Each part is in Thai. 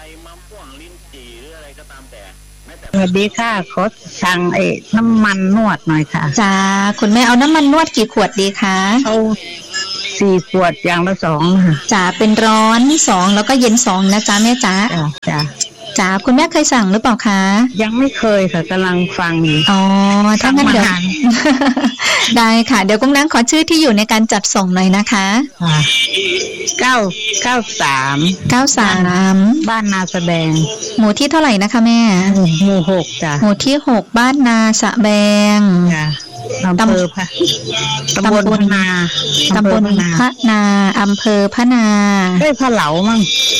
มะม่วงลิ้นจี่หรืออะไรก็ตามแต่สวัสดีค่ะขอสั่งน้ำมันนวดหน่อยค่ะจ้าคุณแม่เอาน้ำมันนวดกี่ขวดดีคะเอา4 ขวดอย่างละ2ค่ะจ้าเป็นร้อน2แล้วก็เย็น2นะจ้าแม่จ้าจ้าคุณแม่เคยสั่งหรือเปล่าคะยังไม่เคยค่ะกำลังฟังอยู่อ๋อถ้างั้นเดี๋ยวได้ค่ะเดี๋ยวกุ้งนางขอชื่อที่อยู่ในการจัดส่งหน่อยนะคะ 993บ้านนาสะแบงหมู่ที่เท่าไหร่นะคะแม่หมู่6จ้ะหมู่ที่6บ้านนาสะแบงจ้ะตำบลพะนาพะนาอำเภอพะนาได้พะเหลามั่ง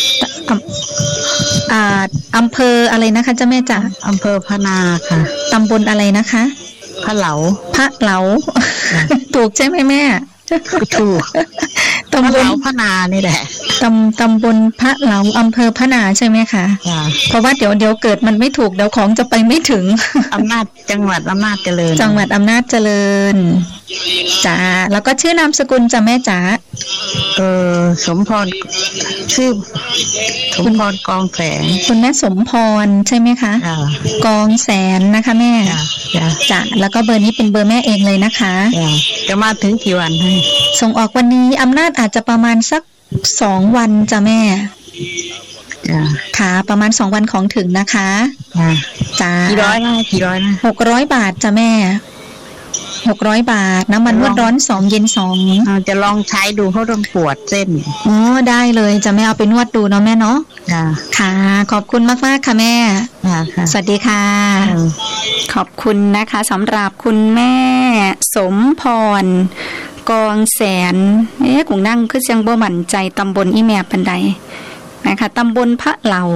อำเภออะไรนะคะเจ้าแม่จ๋าอำเภอพะนาค่ะตำบลอะไรนะคะพะเหลาถูกใช่ไหมแม่ถูกตำบลพะนานี่แหละตำบลพะเหลาอำเภอพะนาใช่ไหมคะเพราะว่าเดี๋ยวเกิดมันไม่ถูกเดี๋ยวของจะไปไม่ถึงจังหวัดอำนาจเจริญจ้าแล้วก็ชื่อนามสกุลจ้ะแม่จ๋าสมพรชื่อสมพรกองแสงคุณแม่สมพรใช่ไหมคะกองแสนนะคะแม่จ้าแล้วก็เบอร์นี้เป็นเบอร์แม่เองเลยนะคะจะมาถึงกี่วันให้ส่งออกวันนี้อำนาจอาจจะประมาณสัก2 วันจ้ะแม่ค่ะประมาณ2 วันของถึงนะคะจ้ากี่ร้อยนะ 600 บาทจ้ะแม่600 บาทน้ำมันนวดร้อน2เย็น2 จะลองใช้ดูเพราะต้องปวดเส้นได้เลยจะแม่เอาไปนวดดูเนาะแม่เนาะค่ะขอบคุณมากๆค่ะแม่สวัสดีค่ะขอบคุณนะคะสำหรับคุณแม่สมพรกองแสนกุ้งนั่งคือยังบ่มั่นใจตำบลอีแม่ปันใดนะคะตำบลพะเหลา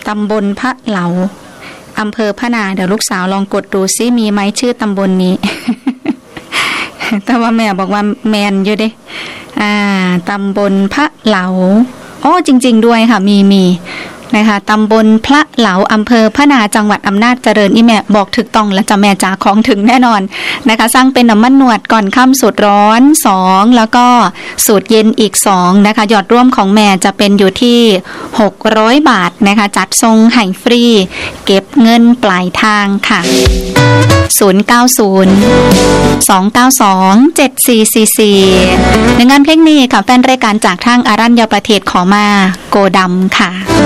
อำเภอพะนาเดี๋ยวลูกสาวลองกดดูซิมีไหมชื่อตำบลนี้ แต่ว่าแม่บอกว่าแมนอยู่เด้ตำบลพะเหลาจริงๆด้วยค่ะมีนะคะตำบลพระเหลาอำเภอพะนาจังหวัดอำนาจเจริญอีแม่บอกถูกต้องแล้วจะแม่จ๋าของถึงแน่นอนนะคะสร้างเป็นน้ำมันนวดก่อนค่ำสูตรร้อน2แล้วก็สูตรเย็นอีก2นะคะยอดร่วมของแม่จะเป็นอยู่ที่600 บาทนะคะจัดทรงให้ฟรีเก็บเงินปลายทางค่ะ090-292-7444ในงานเพลงนี้ค่ะแฟนรายการจากทางอารัญญประเทศขอมาโกดำค่ะ